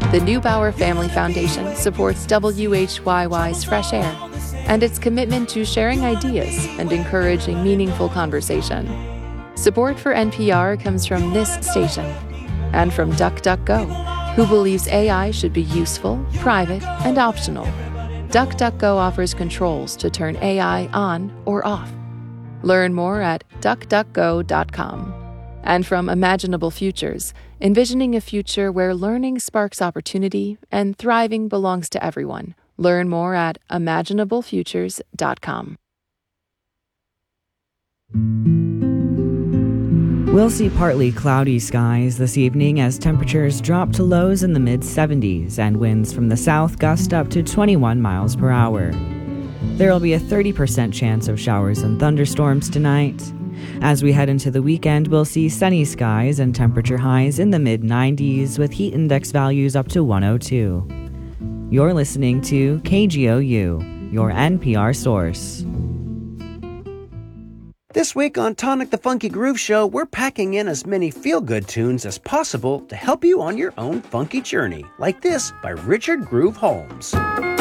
The Neubauer Family Foundation supports WHYY's Fresh Air and its commitment to sharing ideas and encouraging meaningful conversation. Support for NPR comes from this station and from DuckDuckGo, who believes AI should be useful, private, and optional. DuckDuckGo offers controls to turn AI on or off. Learn more at duckduckgo.com. And from Imaginable Futures, envisioning a future where learning sparks opportunity and thriving belongs to everyone. Learn more at imaginablefutures.com. We'll see partly cloudy skies this evening as temperatures drop to lows in the mid-70s and winds from the south gust up to 21 miles per hour. There will be a 30% chance of showers and thunderstorms tonight. As we head into the weekend, we'll see sunny skies and temperature highs in the mid-90s with heat index values up to 102. You're listening to KGOU, your NPR source. This week on Tonic the Funky Groove Show, we're packing in as many feel-good tunes as possible to help you on your own funky journey, like this by Richard Groove Holmes.